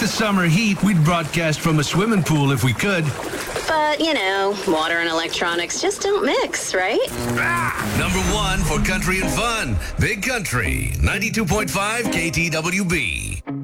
summer heat, we'd broadcast from a swimming pool if we could. But, water and electronics just don't mix, right? Number one for country and fun. Big Country, 92.5 KTWB.